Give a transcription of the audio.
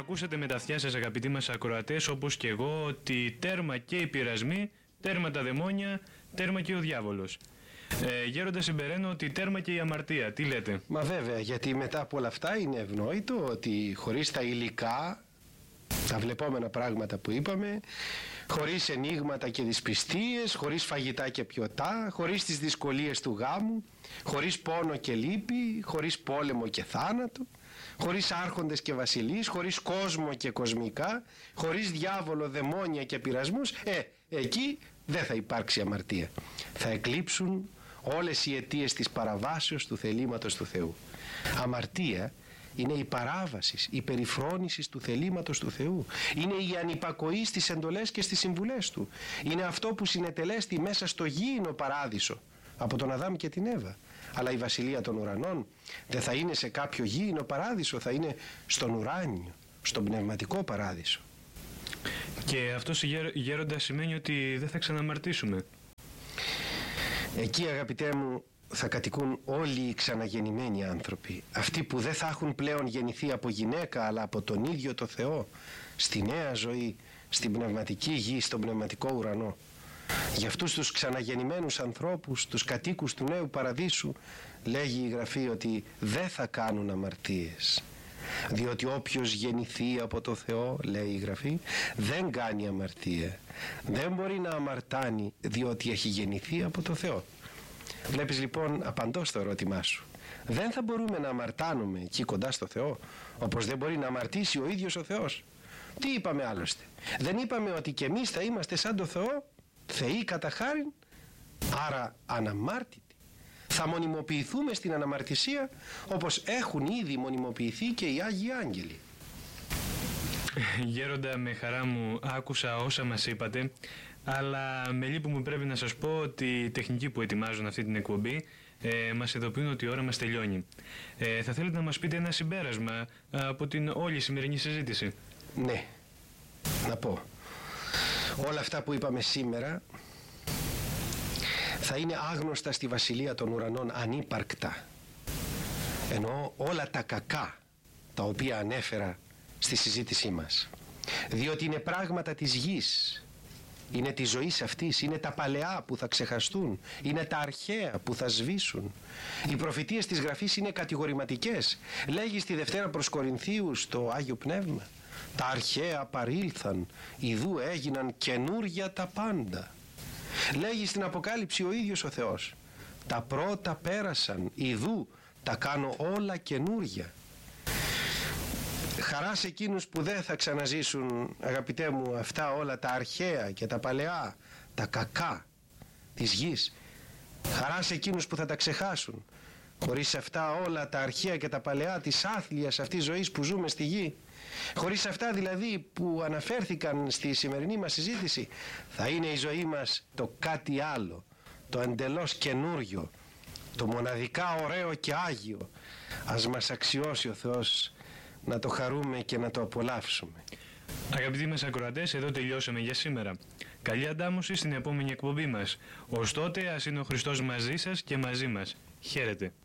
ακούσατε με τα αυτιά σας, αγαπητοί μας ακροατές, όπως και εγώ, ότι τέρμα και οι πειρασμοί, τέρμα τα δαιμόνια, τέρμα και ο διάβολος. Γέροντα, συμπεραίνω ότι τέρμα και η αμαρτία. Τι λέτε? Μα βέβαια, γιατί μετά από όλα αυτά είναι ευνόητο ότι χωρίς τα υλικά, τα βλεπόμενα πράγματα που είπαμε, χωρίς ενίγματα και δυσπιστίες, χωρίς φαγητά και πιωτά, χωρίς τις δυσκολίες του γάμου, χωρίς πόνο και λύπη, χωρίς πόλεμο και θάνατο, χωρίς άρχοντες και βασιλείς, χωρίς κόσμο και κοσμικά, χωρίς διάβολο, δαιμόνια και πειρασμούς, εκεί δεν θα υπάρξει αμαρτία. Θα εκλείψουν όλες οι αιτίες της παραβάσεως του θελήματος του Θεού. Αμαρτία είναι η παράβαση, η περιφρόνηση του θελήματος του Θεού. Είναι η ανυπακοή στις εντολές και στις συμβουλές του. Είναι αυτό που συνετελέστη μέσα στο γήινο παράδεισο από τον Αδάμ και την Εύα. Αλλά η βασιλεία των ουρανών δεν θα είναι σε κάποιο γήινο παράδεισο, θα είναι στον ουράνιο, στον πνευματικό παράδεισο. Και αυτό, γέροντα, σημαίνει ότι δεν θα ξαναμαρτήσουμε. Εκεί, αγαπητέ μου, θα κατοικούν όλοι οι ξαναγεννημένοι άνθρωποι, αυτοί που δεν θα έχουν πλέον γεννηθεί από γυναίκα αλλά από τον ίδιο το Θεό, στη νέα ζωή, στην πνευματική γη, στον πνευματικό ουρανό. Για αυτούς τους ξαναγεννημένους ανθρώπους, τους κατοίκους του νέου παραδείσου, λέγει η Γραφή ότι δεν θα κάνουν αμαρτίες, διότι όποιος γεννηθεί από το Θεό, λέει η Γραφή, δεν κάνει αμαρτία. Δεν μπορεί να αμαρτάνει διότι έχει γεννηθεί από το Θεό. Βλέπεις λοιπόν, απαντώ στο ερώτημά σου, δεν θα μπορούμε να αμαρτάνουμε εκεί κοντά στο Θεό, όπως δεν μπορεί να αμαρτήσει ο ίδιος ο Θεός. Τι είπαμε άλλωστε? Δεν είπαμε ότι και εμείς θα είμαστε σαν το Θεό, θεοί κατά χάριν, άρα αναμάρτητοι? Θα μονιμοποιηθούμε στην αναμαρτησία όπως έχουν ήδη μονιμοποιηθεί και οι Άγιοι Άγγελοι. Γέροντα, με χαρά μου άκουσα όσα μας είπατε, αλλά με λύπη μου πρέπει να σας πω ότι οι τεχνικοί που ετοιμάζουν αυτή την εκπομπή μας ειδοποιούν ότι η ώρα μας τελειώνει. Θα θέλετε να μας πείτε ένα συμπέρασμα από την όλη σημερινή συζήτηση? Ναι, να πω. Όλα αυτά που είπαμε σήμερα θα είναι άγνωστα στη Βασιλεία των Ουρανών, ανύπαρκτα. Ενώ όλα τα κακά τα οποία ανέφερα στη συζήτησή μας, διότι είναι πράγματα της γης, είναι της ζωής αυτής, είναι τα παλαιά που θα ξεχαστούν, είναι τα αρχαία που θα σβήσουν. Οι προφητείες της Γραφής είναι κατηγορηματικές. Λέγει στη Δευτέρα προς Κορινθίους το Άγιο Πνεύμα, τα αρχαία παρήλθαν, ιδού έγιναν καινούρια τα πάντα. Λέγει στην Αποκάλυψη ο ίδιος ο Θεός, τα πρώτα πέρασαν, ιδού τα κάνω όλα καινούρια. Χαρά σε εκείνους που δεν θα ξαναζήσουν, αγαπητέ μου, αυτά όλα τα αρχαία και τα παλαιά, τα κακά της γης. Χαρά σε εκείνους που θα τα ξεχάσουν. Χωρίς αυτά όλα τα αρχαία και τα παλαιά της άθλιας αυτής ζωής που ζούμε στη γη, χωρίς αυτά δηλαδή που αναφέρθηκαν στη σημερινή μας συζήτηση, θα είναι η ζωή μας το κάτι άλλο, το εντελώς καινούριο, το μοναδικά ωραίο και άγιο. Ας μας αξιώσει ο Θεός να το χαρούμε και να το απολαύσουμε. Αγαπητοί μας ακροατές, εδώ τελειώσαμε για σήμερα. Καλή αντάμωση στην επόμενη εκπομπή μας. Ως τότε, ας είναι ο Χριστός μαζί σας και μαζί μας. Χαίρετε.